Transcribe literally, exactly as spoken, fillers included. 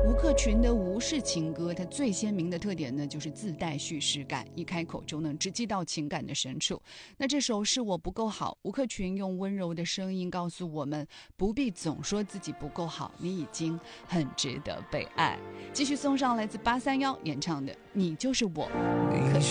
吴克群的吴氏情歌，它最鲜明的特点呢，就是自带叙事感，一开口就能直击到情感的深处。那这首是我不够好，吴克群用温柔的声音告诉我们，不必总说自己不够好，你已经很值得被爱。继续送上来自八三幺演唱的《你就是我》，吴克群。